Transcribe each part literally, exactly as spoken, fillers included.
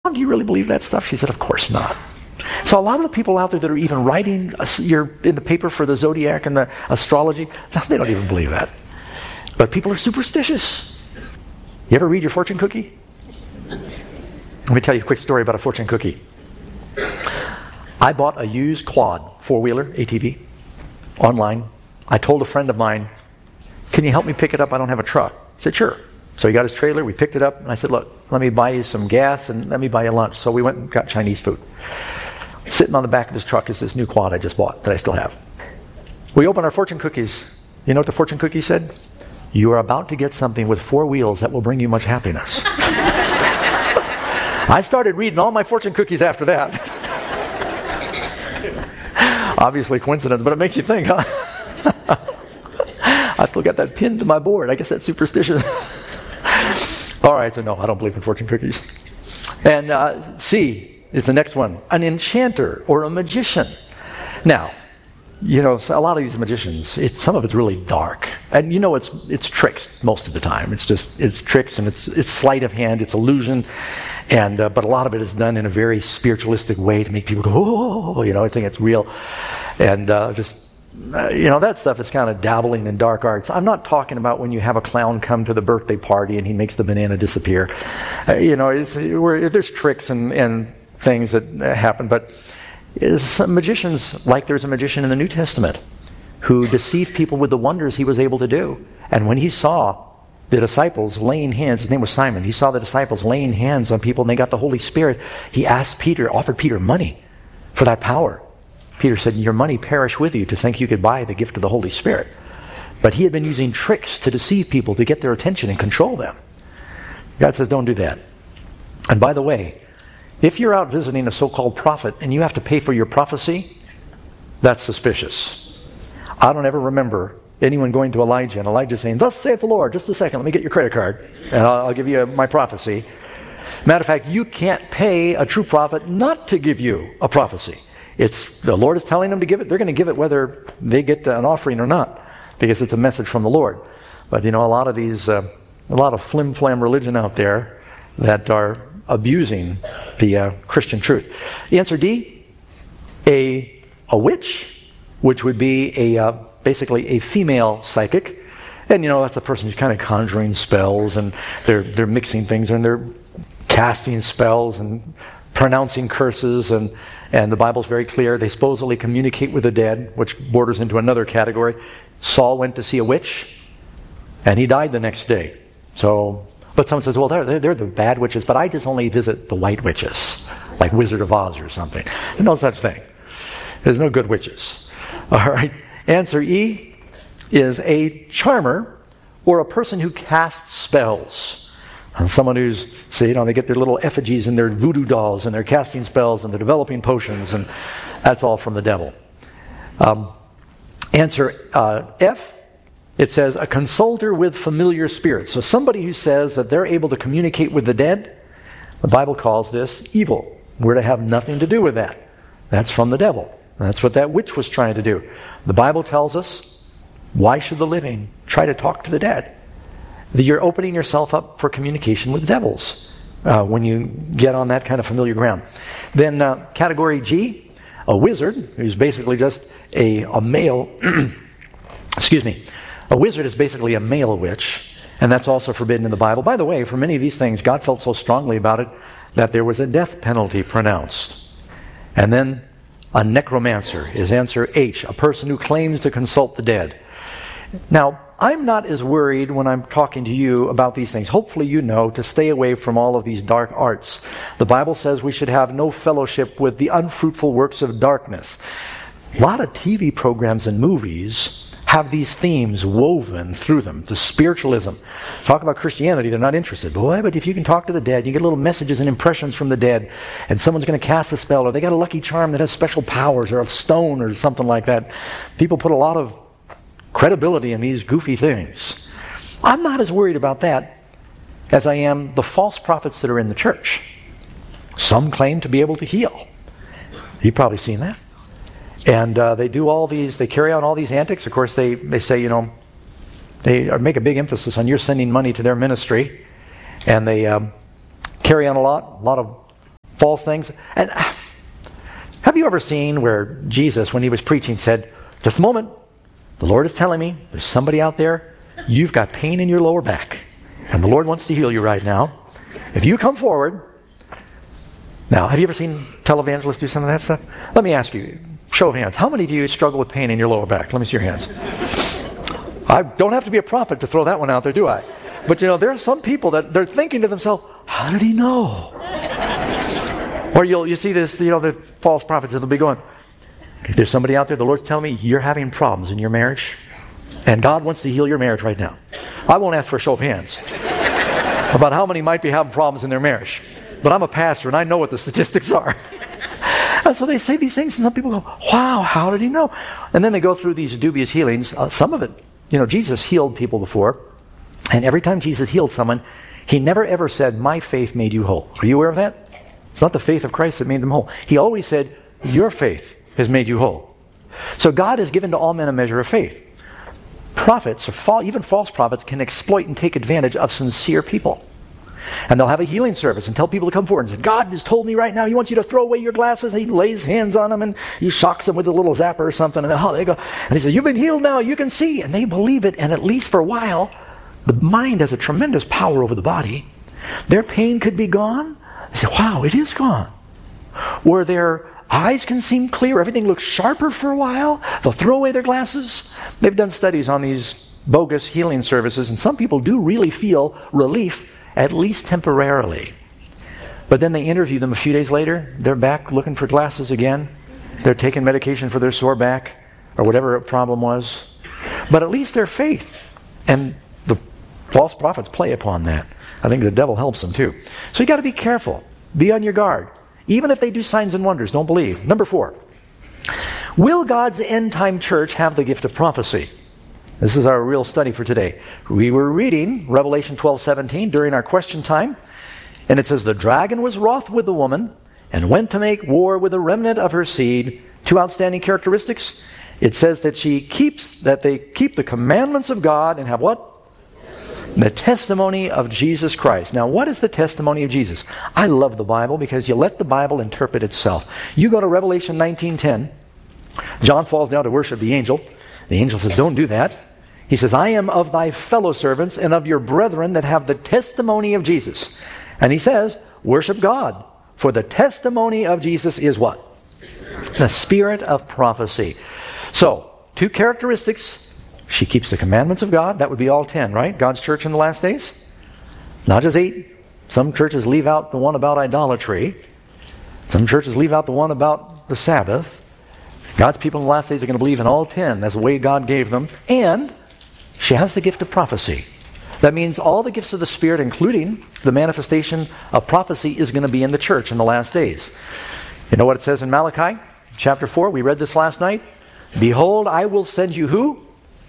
do you really believe that stuff? She said, of course not. So a lot of the people out there that are even writing you're in the paper for the zodiac and the astrology, they don't even believe that. But people are superstitious. You ever read your fortune cookie? Let me tell you a quick story about a fortune cookie. I bought a used quad, four-wheeler, A T V, online. I told a friend of mine, can you help me pick it up? I don't have a truck. He said, sure. So he got his trailer, we picked it up, and I said, look, let me buy you some gas and let me buy you lunch. So we went and got Chinese food. Sitting on the back of this truck is this new quad I just bought that I still have. We opened our fortune cookies. You know what the fortune cookie said? You are about to get something with four wheels that will bring you much happiness. I started reading all my fortune cookies after that. Obviously coincidence, but it makes you think, huh? I still got that pinned to my board. I guess that's superstition. All right, so no, I don't believe in fortune cookies. And uh, C is the next one. An enchanter or a magician. Now, you know, a lot of these magicians, it, some of it's really dark. And you know it's it's tricks most of the time. It's just, it's tricks and it's it's sleight of hand, it's illusion. And uh, but a lot of it is done in a very spiritualistic way to make people go, oh, you know, I think it's real. And uh, just, uh, you know, that stuff is kind of dabbling in dark arts. I'm not talking about when you have a clown come to the birthday party and he makes the banana disappear. Uh, you know, it's, where there's tricks and, and things that happen, but some magicians, like there's a magician in the New Testament who deceived people with the wonders he was able to do. And when he saw the disciples laying hands, his name was Simon, he saw the disciples laying hands on people and they got the Holy Spirit, he asked Peter, offered Peter money for that power. Peter said, your money perish with you to think you could buy the gift of the Holy Spirit. But he had been using tricks to deceive people, to get their attention and control them. God says, don't do that. And by the way, if you're out visiting a so-called prophet and you have to pay for your prophecy, that's suspicious. I don't ever remember anyone going to Elijah and Elijah saying, thus saith the Lord, just a second, let me get your credit card and I'll, I'll give you my prophecy. Matter of fact, you can't pay a true prophet not to give you a prophecy. It's the Lord is telling them to give it. They're going to give it whether they get an offering or not, because it's a message from the Lord. But you know, a lot of these, uh, a lot of flim-flam religion out there that are abusing the uh, Christian truth. The answer D, a a witch, which would be a uh, basically a female psychic, and you know that's a person who's kind of conjuring spells and they're they're mixing things and they're casting spells and pronouncing curses and and the Bible's very clear. They supposedly communicate with the dead, which borders into another category. Saul went to see a witch, and he died the next day. So. But someone says, well, they're, they're the bad witches, but I just only visit the white witches, like Wizard of Oz or something. There's no such thing. There's no good witches. All right. Answer E is a charmer or a person who casts spells. And someone who's, say, you know, they get their little effigies and their voodoo dolls and they're casting spells and they're developing potions, and that's all from the devil. Um, answer uh, F. It says, a consulter with familiar spirits. So somebody who says that they're able to communicate with the dead, the Bible calls this evil. We're to have nothing to do with that. That's from the devil. That's what that witch was trying to do. The Bible tells us, why should the living try to talk to the dead? You're opening yourself up for communication with devils uh, when you get on that kind of familiar ground. Then uh, category G, a wizard, who's basically just a, a male, excuse me, a wizard is basically a male witch, and that's also forbidden in the Bible. By the way, for many of these things, God felt so strongly about it that there was a death penalty pronounced. And then a necromancer is answer H, a person who claims to consult the dead. Now, I'm not as worried when I'm talking to you about these things. Hopefully you know to stay away from all of these dark arts. The Bible says we should have no fellowship with the unfruitful works of darkness. A lot of T V programs and movies have these themes woven through them. The spiritualism. Talk about Christianity, they're not interested. Boy, but if you can talk to the dead, you get little messages and impressions from the dead, and someone's going to cast a spell, or they got a lucky charm that has special powers, or a stone, or something like that. People put a lot of credibility in these goofy things. I'm not as worried about that as I am the false prophets that are in the church. Some claim to be able to heal. You've probably seen that. And uh, they do all these, they carry out all these antics. Of course, they, they say, you know, they make a big emphasis on you're sending money to their ministry. And they um, carry on a lot, a lot of false things. And have you ever seen where Jesus, when he was preaching, said, just a moment, the Lord is telling me there's somebody out there, you've got pain in your lower back, and the Lord wants to heal you right now. If you come forward. Now, have you ever seen televangelists do some of that stuff? Let me ask you, show of hands, how many of you struggle with pain in your lower back? Let me see your hands. I don't have to be a prophet to throw that one out there, do I? But you know, there are some people that they're thinking to themselves, how did he know? Or you'll you see this, you know, the false prophets that'll be going, if there's somebody out there, the Lord's telling me you're having problems in your marriage, and God wants to heal your marriage right now. I won't ask for a show of hands about how many might be having problems in their marriage. But I'm a pastor, and I know what the statistics are. And so they say these things, and some people go, wow, how did he know? And then they go through these dubious healings. Uh, some of it, you know, Jesus healed people before, and every time Jesus healed someone, he never ever said, my faith made you whole. Are you aware of that? It's not the faith of Christ that made them whole. He always said, your faith has made you whole. So God has given to all men a measure of faith. Prophets, or fa- even false prophets, can exploit and take advantage of sincere people. And they'll have a healing service and tell people to come forward and say, God has told me right now he wants you to throw away your glasses. He lays hands on them and he shocks them with a little zapper or something. And oh, they go, and he says, you've been healed now, you can see. And they believe it, and at least for a while, the mind has a tremendous power over the body. Their pain could be gone. They say, wow, it is gone. Or their eyes can seem clear, everything looks sharper for a while. They'll throw away their glasses. They've done studies on these bogus healing services, and some people do really feel relief, at least temporarily. But then they interview them a few days later. They're back looking for glasses again. They're taking medication for their sore back or whatever the problem was. But at least their faith. And the false prophets play upon that. I think the devil helps them too. So you got to be careful. Be on your guard. Even if they do signs and wonders, don't believe. Number four. Will God's end-time church have the gift of prophecy? This is our real study for today. We were reading Revelation twelve seventeen during our question time, and it says, the dragon was wroth with the woman and went to make war with the remnant of her seed. Two outstanding characteristics. It says that she keeps, that they keep the commandments of God and have what? The testimony of Jesus Christ. Now, what is the testimony of Jesus? I love the Bible because you let the Bible interpret itself. You go to Revelation nineteen ten. John falls down to worship the angel. The angel says, don't do that. He says, I am of thy fellow servants and of your brethren that have the testimony of Jesus. And he says, worship God. For the testimony of Jesus is what? The spirit of prophecy. So, two characteristics. She keeps the commandments of God. That would be all ten, right? God's church in the last days. Not just eight. Some churches leave out the one about idolatry. Some churches leave out the one about the Sabbath. God's people in the last days are going to believe in all ten. That's the way God gave them. And she has the gift of prophecy. That means all the gifts of the Spirit, including the manifestation of prophecy, is going to be in the church in the last days. You know what it says in Malachi chapter four? We read this last night. Behold, I will send you who?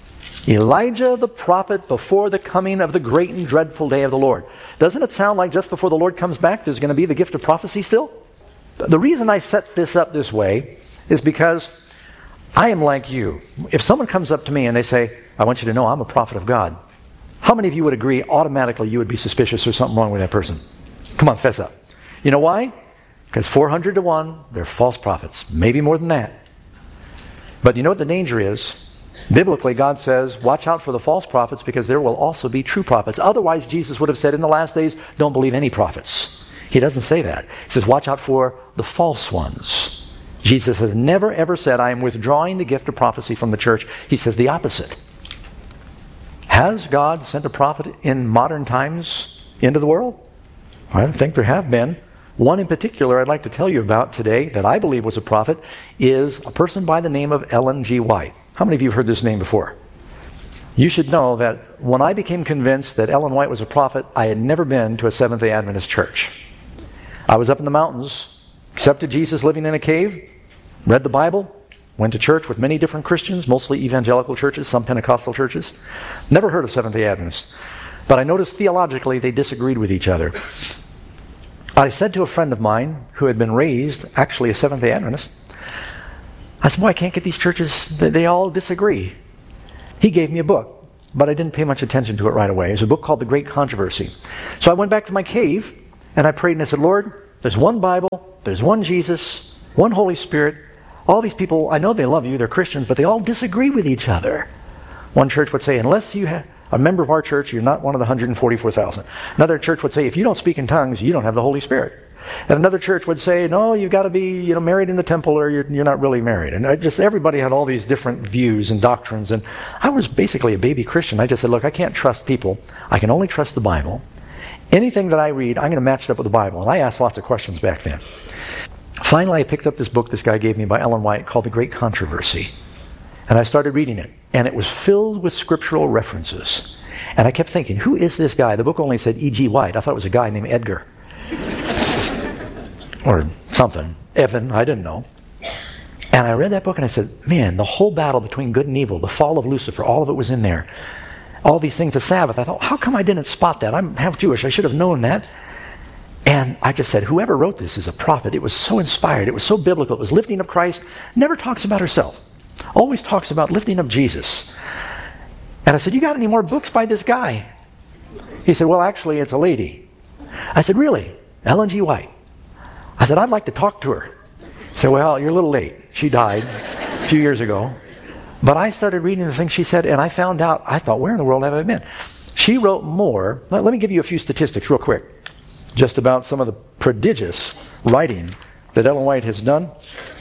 Elijah the prophet before the coming of the great and dreadful day of the Lord. Doesn't it sound like just before the Lord comes back, there's going to be the gift of prophecy still? The reason I set this up this way is because I am like you. If someone comes up to me and they say, I want you to know I'm a prophet of God, how many of you would agree automatically you would be suspicious there's something wrong with that person? Come on, fess up. You know why? Because four hundred to one, they're false prophets. Maybe more than that. But you know what the danger is? Biblically, God says, watch out for the false prophets because there will also be true prophets. Otherwise, Jesus would have said in the last days, don't believe any prophets. He doesn't say that. He says, watch out for the false ones. Jesus has never ever said, I am withdrawing the gift of prophecy from the church. He says the opposite. Has God sent a prophet in modern times into the world? I don't think there have been. One in particular I'd like to tell you about today that I believe was a prophet is a person by the name of Ellen G. White. How many of you have heard this name before? You should know that when I became convinced that Ellen White was a prophet, I had never been to a Seventh-day Adventist church. I was up in the mountains, accepted Jesus living in a cave, read the Bible, went to church with many different Christians, mostly evangelical churches, some Pentecostal churches. Never heard of Seventh-day Adventists. But I noticed theologically they disagreed with each other. I said to a friend of mine who had been raised actually a Seventh-day Adventist, I said, boy, I can't get these churches, they, they all disagree. He gave me a book, but I didn't pay much attention to it right away. It's a book called The Great Controversy. So I went back to my cave, and I prayed and I said, Lord, there's one Bible, there's one Jesus, one Holy Spirit. All these people, I know they love you, they're Christians, but they all disagree with each other. One church would say, unless you have a member of our church, you're not one of the one hundred forty-four thousand. Another church would say, if you don't speak in tongues, you don't have the Holy Spirit. And another church would say, no, you've got to be, you know, married in the temple or you're, you're not really married. And I just everybody had all these different views and doctrines. And I was basically a baby Christian. I just said, look, I can't trust people. I can only trust the Bible. Anything that I read, I'm going to match it up with the Bible. And I asked lots of questions back then. Finally, I picked up this book this guy gave me by Ellen White called The Great Controversy. And I started reading it. And it was filled with scriptural references. And I kept thinking, who is this guy? The book only said E G White. I thought it was a guy named Edgar. Or something. Evan, I didn't know. And I read that book and I said, man, the whole battle between good and evil, the fall of Lucifer, all of it was in there. All these things, the Sabbath. I thought, how come I didn't spot that? I'm half Jewish. I should have known that. And I just said, whoever wrote this is a prophet. It was so inspired. It was so biblical. It was lifting up Christ. Never talks about herself. Always talks about lifting up Jesus. And I said, you got any more books by this guy? He said, well, actually, it's a lady. I said, really? Ellen G. White. I said, I'd like to talk to her. He said, well, you're a little late. She died a few years ago. But I started reading the things she said, and I found out, I thought, where in the world have I been? She wrote more. Let, let me give you a few statistics real quick, just about some of the prodigious writing that Ellen White has done.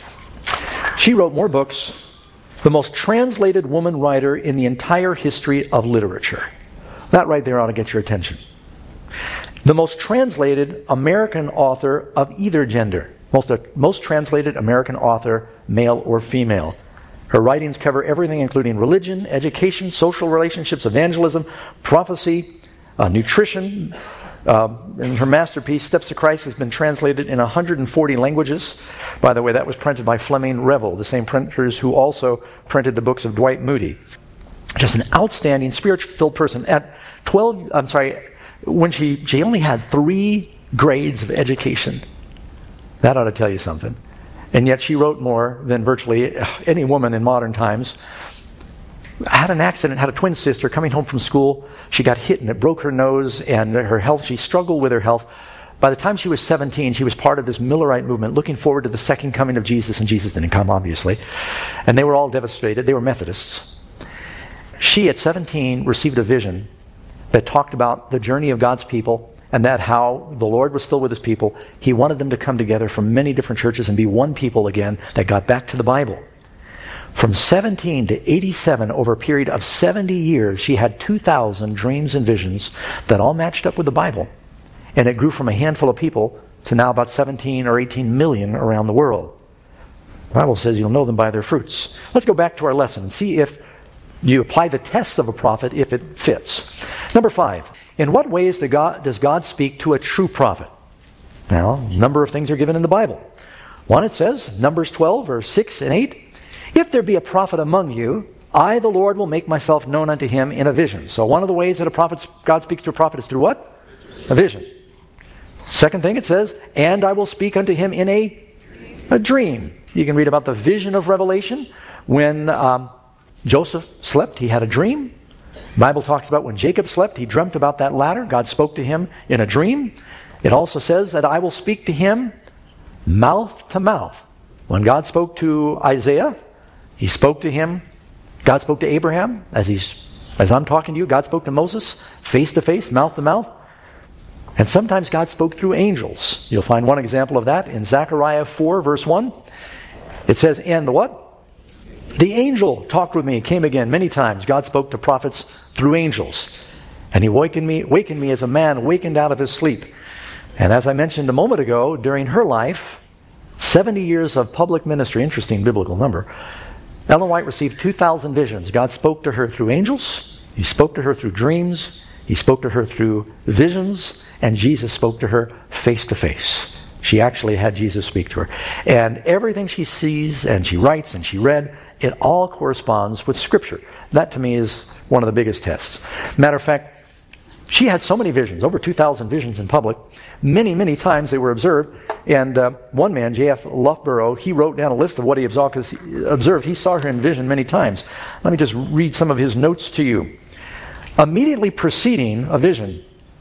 She wrote more books, the most translated woman writer in the entire history of literature. That right there ought to get your attention. The most translated American author of either gender. Most, uh, most translated American author, male or female. Her writings cover everything including religion, education, social relationships, evangelism, prophecy, uh, nutrition. Uh, and her masterpiece, Steps to Christ, has been translated in one hundred forty languages. By the way, that was printed by Fleming Revell, the same printers who also printed the books of Dwight Moody. Just an outstanding, spirit-filled person. At twelve, I'm sorry, when she, she only had three grades of education. That ought to tell you something. And yet she wrote more than virtually any woman in modern times. Had an accident, had a twin sister coming home from school. She got hit and it broke her nose, and her health, she struggled with her health. By the time she was seventeen, she was part of this Millerite movement, looking forward to the second coming of Jesus, and Jesus didn't come, obviously. And they were all devastated. They were Methodists. She, at seventeen, received a vision that talked about the journey of God's people, and that how the Lord was still with his people. He wanted them to come together from many different churches and be one people again that got back to the Bible. From seventeen to eighty-seven, over a period of seventy years, she had two thousand dreams and visions that all matched up with the Bible. And it grew from a handful of people to now about seventeen or eighteen million around the world. The Bible says you'll know them by their fruits. Let's go back to our lesson and see if you apply the tests of a prophet, if it fits. Number five, in what ways do God, does God speak to a true prophet? Now, a number of things are given in the Bible. One, it says, Numbers twelve, verse six and eight, if there be a prophet among you, I, the Lord, will make myself known unto him in a vision. So one of the ways that a prophet, God speaks to a prophet is through what? A vision. Second thing it says, and I will speak unto him in a, a dream. You can read about the vision of Revelation. When um, Joseph slept, he had a dream. The Bible talks about when Jacob slept, he dreamt about that ladder. God spoke to him in a dream. It also says that I will speak to him mouth to mouth. When God spoke to Isaiah, he spoke to him. God spoke to Abraham, as he's, as I'm talking to you. God spoke to Moses, face to face, mouth to mouth. And sometimes God spoke through angels. You'll find one example of that in Zechariah four, verse one. It says, and the what? The angel talked with me, came again many times. God spoke to prophets through angels. And he wakened me, wakened me as a man wakened out of his sleep. And as I mentioned a moment ago, during her life, seventy years of public ministry, interesting biblical number, Ellen White received two thousand visions. God spoke to her through angels. He spoke to her through dreams. He spoke to her through visions. And Jesus spoke to her face to face. She actually had Jesus speak to her. And everything she sees and she writes and she read, it all corresponds with Scripture. That to me is one of the biggest tests. Matter of fact, she had so many visions, over two thousand visions in public. Many, many times they were observed. And uh, one man, J F Loughborough, he wrote down a list of what he observed. He saw her in vision many times. Let me just read some of his notes to you. Immediately preceding a vision,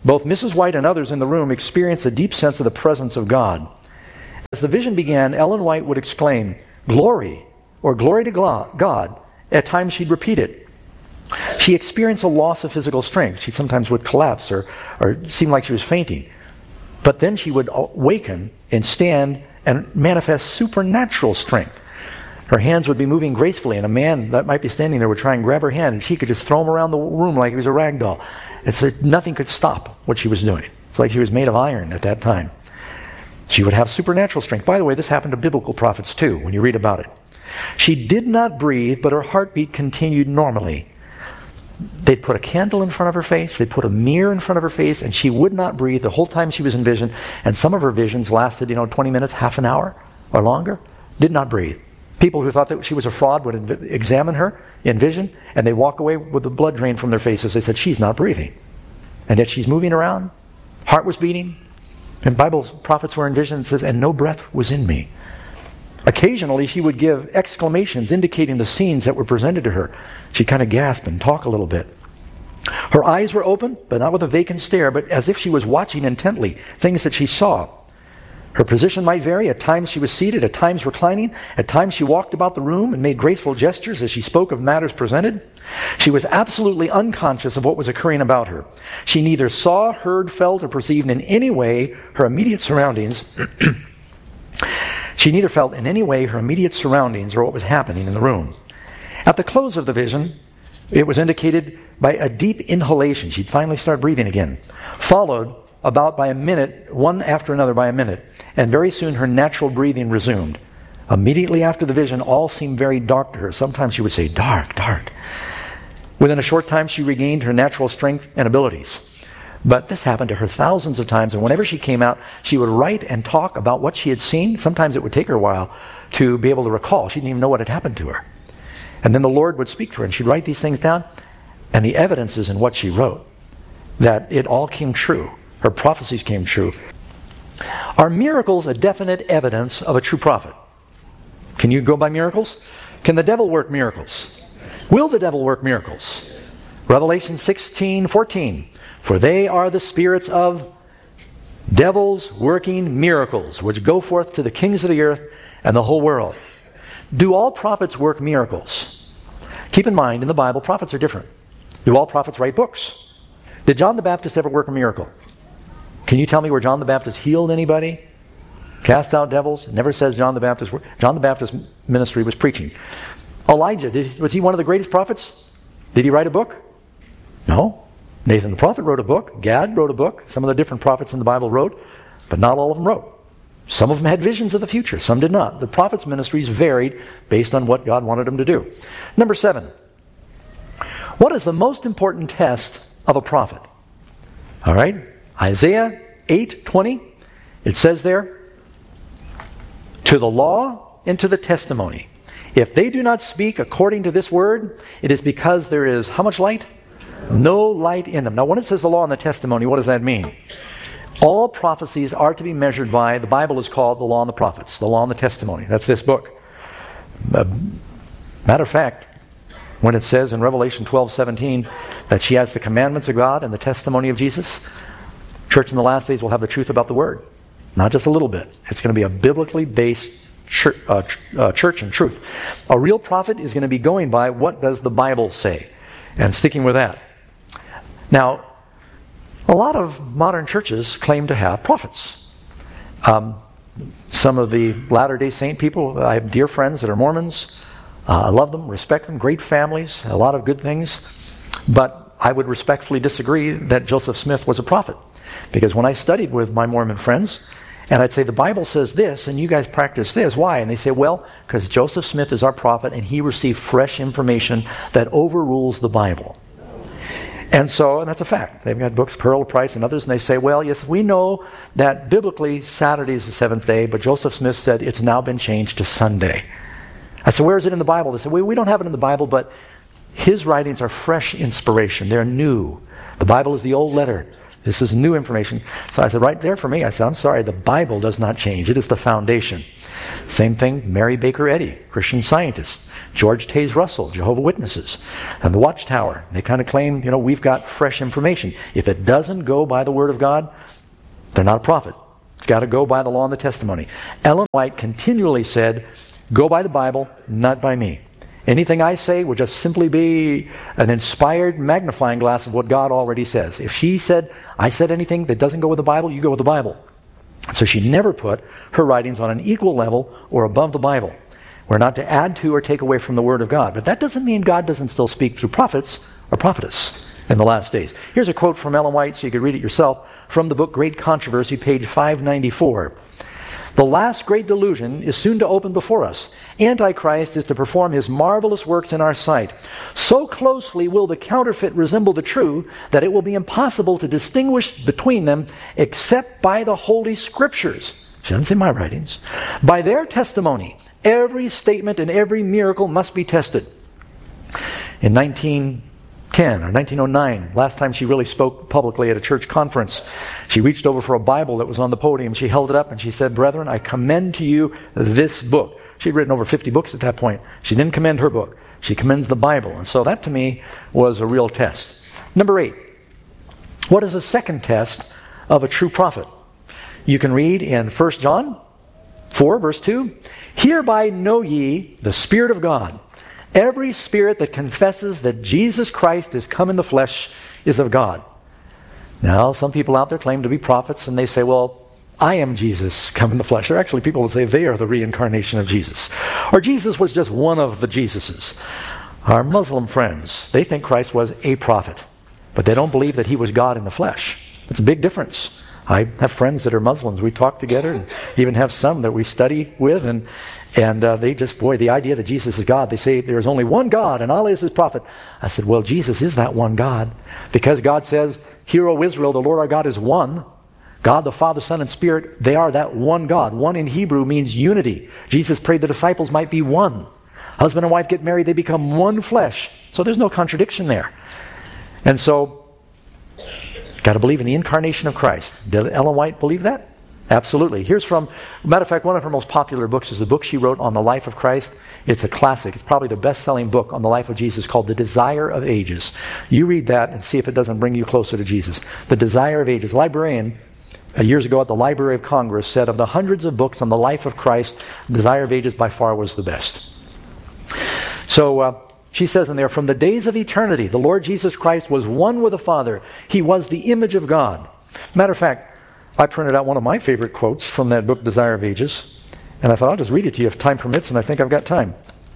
Both Missus White and others in the room experienced a deep sense of the presence of God. As the vision began, Ellen White would exclaim, "Glory," or "Glory to God." At times she'd repeat it. She experienced a loss of physical strength. She sometimes would collapse or, or seem like she was fainting. But then she would awaken and stand and manifest supernatural strength. Her hands would be moving gracefully, and a man that might be standing there would try and grab her hand, and she could just throw him around the room like he was a rag doll. And so nothing could stop what she was doing. It's like she was made of iron at that time. She would have supernatural strength. By the way, this happened to biblical prophets too, when you read about it. She did not breathe, but her heartbeat continued normally. They'd put a candle in front of her face, they'd put a mirror in front of her face, and she would not breathe the whole time she was in vision. And some of her visions lasted, you know, twenty minutes, half an hour, or longer. Did not breathe. People who thought that she was a fraud would inv- examine her in vision, and they'd walk away with the blood drain from their faces. They said, she's not breathing. And yet she's moving around, heart was beating, and Bible prophets were in vision, and says, and no breath was in me. Occasionally, she would give exclamations indicating the scenes that were presented to her. She'd kind of gasp and talk a little bit. Her eyes were open, but not with a vacant stare, but as if she was watching intently things that she saw. Her position might vary. At times she was seated, at times reclining. At times she walked about the room and made graceful gestures as she spoke of matters presented. She was absolutely unconscious of what was occurring about her. She neither saw, heard, felt, or perceived in any way her immediate surroundings. She neither felt in any way her immediate surroundings or what was happening in the room. At the close of the vision, it was indicated by a deep inhalation. She'd finally start breathing again, followed about by a minute, one after another by a minute, and very soon her natural breathing resumed. Immediately after the vision, all seemed very dark to her. Sometimes she would say, dark, dark. Within a short time, she regained her natural strength and abilities. But this happened to her thousands of times, and whenever she came out, she would write and talk about what she had seen. Sometimes it would take her a while to be able to recall. She didn't even know what had happened to her. And then the Lord would speak to her, and she'd write these things down, and the evidence is in what she wrote, that it all came true. Her prophecies came true. Are miracles a definite evidence of a true prophet? Can you go by miracles? Can the devil work miracles? Will the devil work miracles? Revelation sixteen fourteen. For they are the spirits of devils working miracles, which go forth to the kings of the earth and the whole world. Do all prophets work miracles? Keep in mind, in the Bible, prophets are different. Do all prophets write books? Did John the Baptist ever work a miracle? Can you tell me where John the Baptist healed anybody? Cast out devils? It never says John the Baptist. John the Baptist's ministry was preaching. Elijah, did, was he one of the greatest prophets? Did he write a book? No. Nathan the prophet wrote a book. Gad wrote a book. Some of the different prophets in the Bible wrote, but not all of them wrote. Some of them had visions of the future. Some did not. The prophets' ministries varied based on what God wanted them to do. Number seven. What is the most important test of a prophet? All right. Isaiah eight twenty. It says there, to the law and to the testimony. If they do not speak according to this word, it is because there is how much light? No light in them. Now, when it says the law and the testimony, what does that mean? All prophecies are to be measured by, the Bible is called the law and the prophets, the law and the testimony. That's this book. Uh, matter of fact, when it says in Revelation twelve seventeen that she has the commandments of God and the testimony of Jesus, church in the last days will have the truth about the word. Not just a little bit. It's going to be a biblically based church, uh, uh, church and truth. A real prophet is going to be going by what does the Bible say and sticking with that. Now, a lot of modern churches claim to have prophets. Um, some of the Latter-day Saint people, I have dear friends that are Mormons. Uh, I love them, respect them, great families, a lot of good things. But I would respectfully disagree that Joseph Smith was a prophet. Because when I studied with my Mormon friends, and I'd say, the Bible says this, and you guys practice this. Why? And they say, well, because Joseph Smith is our prophet, and he received fresh information that overrules the Bible. And so, and that's a fact. They've got books, Pearl Price and others, and they say, well, yes, we know that biblically Saturday is the seventh day, but Joseph Smith said it's now been changed to Sunday. I said, where is it in the Bible? They said, well, we don't have it in the Bible, but his writings are fresh inspiration. They're new. The Bible is the old letter. This is new information. So I said, right there for me, I said, I'm sorry, the Bible does not change. It is the foundation. Same thing, Mary Baker Eddy, Christian Scientist, George Taze Russell, Jehovah's Witnesses, and the Watchtower. They kind of claim, you know, we've got fresh information. If it doesn't go by the Word of God, they're not a prophet. It's got to go by the law and the testimony. Ellen White continually said, go by the Bible, not by me. Anything I say would just simply be an inspired magnifying glass of what God already says. If she said, I said anything that doesn't go with the Bible, you go with the Bible. So she never put her writings on an equal level or above the Bible. We're not to add to or take away from the Word of God. But that doesn't mean God doesn't still speak through prophets or prophetess in the last days. Here's a quote from Ellen White, so you could read it yourself, from the book Great Controversy, page five ninety-four. The last great delusion is soon to open before us. Antichrist is to perform his marvelous works in our sight. So closely will the counterfeit resemble the true that it will be impossible to distinguish between them except by the Holy Scriptures. She doesn't say my writings. By their testimony, every statement and every miracle must be tested. In nineteen ten or nineteen oh nine, last time she really spoke publicly at a church conference, she reached over for a Bible that was on the podium. She held it up and she said, "Brethren, I commend to you this book." She'd written over fifty books at that point. She didn't commend her book. She commends the Bible. And so that to me was a real test. Number eight, what is a second test of a true prophet? You can read in First John four, verse two, "Hereby know ye the Spirit of God. Every spirit that confesses that Jesus Christ is come in the flesh is of God." Now, some people out there claim to be prophets, and they say, well, I am Jesus come in the flesh. There are actually people who say they are the reincarnation of Jesus. Or Jesus was just one of the Jesuses. Our Muslim friends, they think Christ was a prophet, but they don't believe that he was God in the flesh. It's a big difference. I have friends that are Muslims. We talk together, and even have some that we study with, and and uh, they just, boy, the idea that Jesus is God, they say there is only one God, and Allah is his prophet. I said, well, Jesus is that one God, because God says, "Hear, O Israel, the Lord our God is one." God, the Father, Son, and Spirit, they are that one God. One in Hebrew means unity. Jesus prayed the disciples might be one. Husband and wife get married, they become one flesh. So there's no contradiction there. And so, got to believe in the incarnation of Christ. Did Ellen White believe that? Absolutely. Here's from, matter of fact, one of her most popular books is the book she wrote on the life of Christ. It's a classic. It's probably the best-selling book on the life of Jesus, called The Desire of Ages. You read that and see if it doesn't bring you closer to Jesus. The Desire of Ages. Librarian, uh, years ago at the Library of Congress, said of the hundreds of books on the life of Christ, Desire of Ages by far was the best. So, uh, she says in there, from the days of eternity, the Lord Jesus Christ was one with the Father. He was the image of God. Matter of fact, I printed out one of my favorite quotes from that book, Desire of Ages, and I thought I'll just read it to you if time permits, and I think I've got time.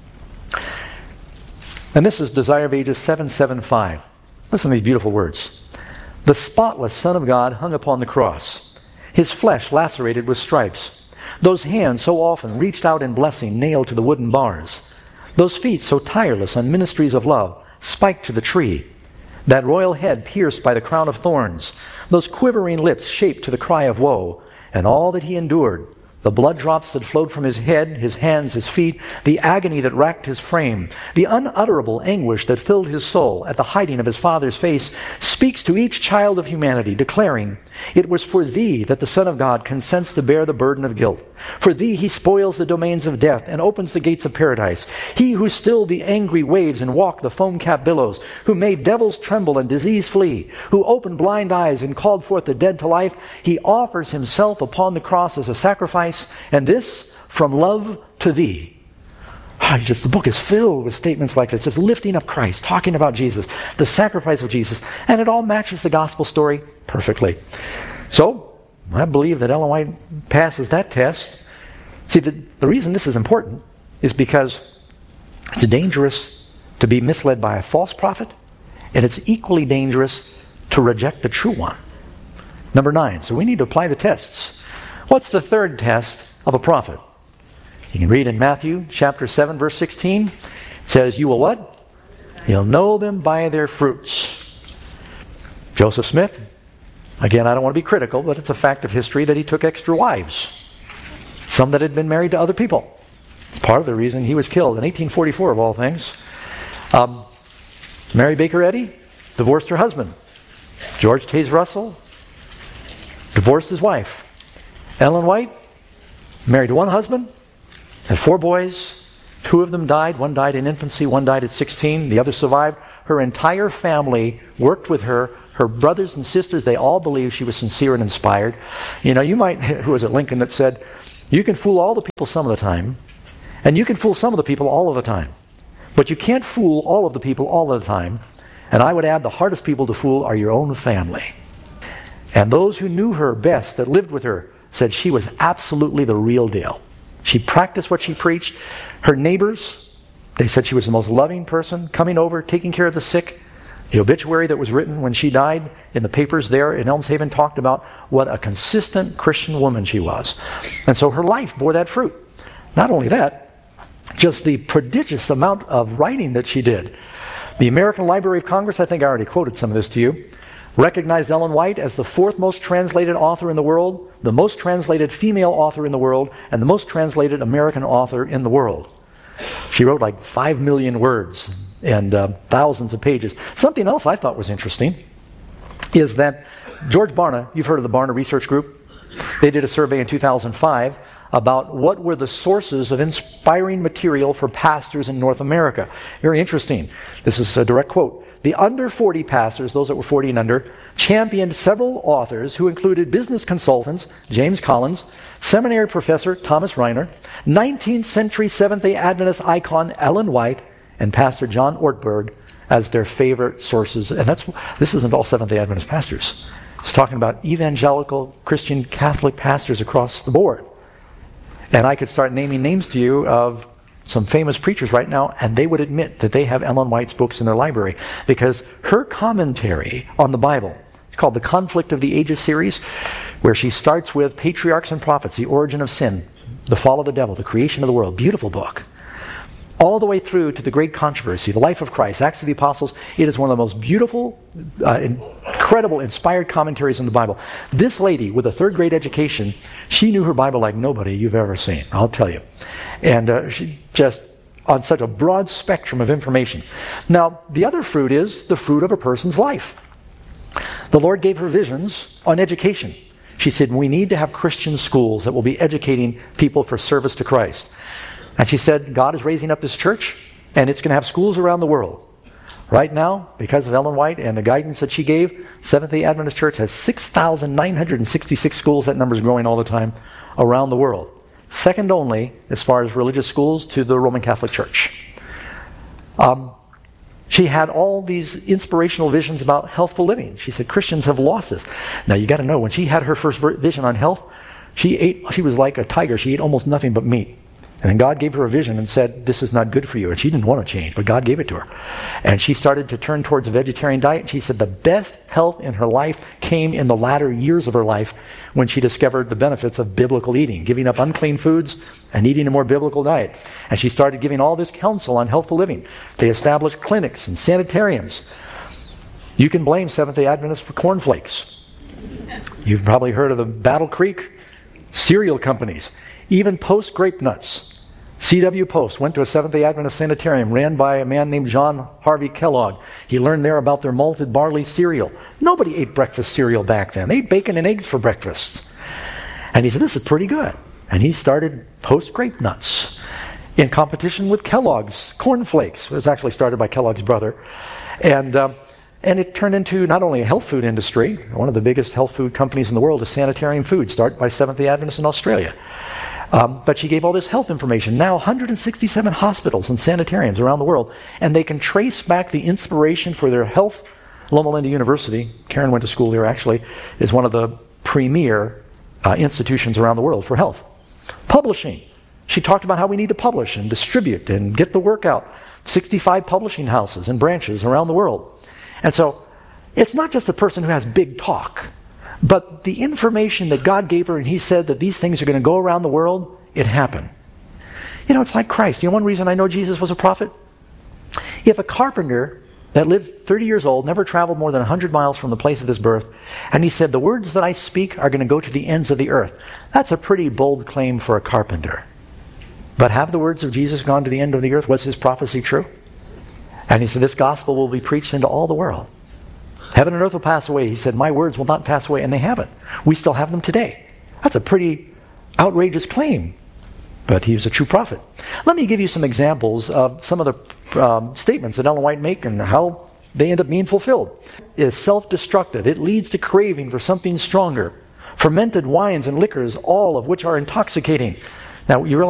And this is Desire of Ages seven seventy-five. Listen to these beautiful words. "The spotless Son of God hung upon the cross, his flesh lacerated with stripes. Those hands so often reached out in blessing, nailed to the wooden bars. Those feet so tireless on ministries of love, spiked to the tree. That royal head pierced by the crown of thorns. Those quivering lips shaped to the cry of woe. And all that he endured, the blood drops that flowed from his head, his hands, his feet, the agony that racked his frame, the unutterable anguish that filled his soul at the hiding of his Father's face, speaks to each child of humanity, declaring, it was for thee that the Son of God consents to bear the burden of guilt. For thee he spoils the domains of death and opens the gates of paradise. He who stilled the angry waves and walked the foam-capped billows, who made devils tremble and disease flee, who opened blind eyes and called forth the dead to life, he offers himself upon the cross as a sacrifice, and this from love to thee. Oh, just, the book is filled with statements like this, just lifting up Christ, talking about Jesus, the sacrifice of Jesus, and it all matches the gospel story perfectly. So, I believe that Ellen White passes that test. See, the, the reason this is important is because it's dangerous to be misled by a false prophet, and it's equally dangerous to reject the true one. Number nine, so we need to apply the tests. What's the third test of a prophet? You can read in Matthew chapter seven, verse sixteen. It says, you will what? You'll know them by their fruits. Joseph Smith, again, I don't want to be critical, but it's a fact of history that he took extra wives. Some that had been married to other people. It's part of the reason he was killed in eighteen forty-four, of all things. Um, Mary Baker Eddy divorced her husband. George Taze Russell divorced his wife. Ellen White married one husband, had four boys. Two of them died. One died in infancy, one died at sixteen. The other survived. Her entire family worked with her. Her brothers and sisters, they all believed she was sincere and inspired. You know, you might, who was it, Lincoln, that said, you can fool all the people some of the time, and you can fool some of the people all of the time. But you can't fool all of the people all of the time. And I would add, the hardest people to fool are your own family. And those who knew her best, that lived with her, said she was absolutely the real deal. She practiced what she preached. Her neighbors, they said she was the most loving person, coming over, taking care of the sick. The obituary that was written when she died in the papers there in Elms Haven talked about what a consistent Christian woman she was. And so her life bore that fruit. Not only that, just the prodigious amount of writing that she did. The American Library of Congress, I think I already quoted some of this to you, recognized Ellen White as the fourth most translated author in the world, the most translated female author in the world, and the most translated American author in the world. She wrote like five million words and uh, thousands of pages. Something else I thought was interesting is that George Barna, you've heard of the Barna Research Group, they did a survey in two thousand five about what were the sources of inspiring material for pastors in North America. Very interesting. This is a direct quote. The under forty pastors, those that were forty and under, championed several authors who included business consultants, James Collins, seminary professor Thomas Reiner, nineteenth century Seventh-day Adventist icon Ellen White, and Pastor John Ortberg as their favorite sources. And that's this isn't all Seventh-day Adventist pastors. It's talking about evangelical Christian Catholic pastors across the board. And I could start naming names to you of some famous preachers right now, and they would admit that they have Ellen White's books in their library, because her commentary on the Bible, it's called the Conflict of the Ages series, where she starts with Patriarchs and Prophets, the origin of sin, the fall of the devil, the creation of the world. Beautiful book. All the way through to the great controversy, the life of Christ, Acts of the Apostles. It is one of the most beautiful, uh, incredible, inspired commentaries on the Bible. This lady, with a third grade education, she knew her Bible like nobody you've ever seen, I'll tell you. And uh, she just, on such a broad spectrum of information. Now, the other fruit is the fruit of a person's life. The Lord gave her visions on education. She said, we need to have Christian schools that will be educating people for service to Christ. And she said, God is raising up this church, and it's going to have schools around the world. Right now, because of Ellen White and the guidance that she gave, Seventh-day Adventist Church has six thousand nine hundred sixty-six schools. That number is growing all the time around the world. Second only, as far as religious schools, to the Roman Catholic Church. Um, she had all these inspirational visions about healthful living. She said, Christians have lost this. Now, you got to know, when she had her first vision on health, she ate. She was like a tiger. She ate almost nothing but meat. And then God gave her a vision and said, this is not good for you. And she didn't want to change, but God gave it to her. And she started to turn towards a vegetarian diet. She said the best health in her life came in the latter years of her life when she discovered the benefits of biblical eating, giving up unclean foods and eating a more biblical diet. And she started giving all this counsel on healthful living. They established clinics and sanitariums. You can blame Seventh-day Adventists for cornflakes. You've probably heard of the Battle Creek cereal companies. Even Post Grape Nuts. C W Post went to a Seventh-day Adventist sanitarium ran by a man named John Harvey Kellogg. He learned there about their malted barley cereal. Nobody ate breakfast cereal back then. They ate bacon and eggs for breakfast. And he said, this is pretty good. And he started Post Grape Nuts in competition with Kellogg's Corn Flakes. It was actually started by Kellogg's brother. And um, and it turned into not only a health food industry, one of the biggest health food companies in the world is Sanitarium Foods, started by Seventh-day Adventists in Australia. Um, but she gave all this health information. Now, one hundred sixty-seven hospitals and sanitariums around the world, and they can trace back the inspiration for their health. Loma Linda University, Karen went to school here actually, is one of the premier uh, institutions around the world for health. Publishing. She talked about how we need to publish and distribute and get the work out. sixty-five publishing houses and branches around the world. And so, it's not just a person who has big talk. But the information that God gave her, and He said that these things are going to go around the world, it happened. You know, it's like Christ. You know one reason I know Jesus was a prophet? If a carpenter that lived thirty years old, never traveled more than one hundred miles from the place of his birth, and he said, the words that I speak are going to go to the ends of the earth. That's a pretty bold claim for a carpenter. But have the words of Jesus gone to the end of the earth? Was his prophecy true? And he said, this gospel will be preached into all the world. Heaven and earth will pass away. He said, my words will not pass away, and they haven't. We still have them today. That's a pretty outrageous claim, but he was a true prophet. Let me give you some examples of some of the um, statements that Ellen White make and how they end up being fulfilled. It is self-destructive. It leads to craving for something stronger. Fermented wines and liquors, all of which are intoxicating. Now, you realize